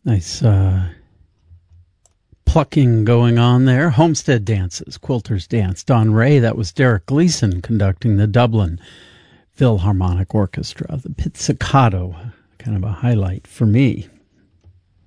Nice plucking going on there. Homestead Dances, Quilter's Dance. Don Ray, that was Derek Gleason conducting the Dublin Philharmonic Orchestra. The Pizzicato, kind of a highlight for me.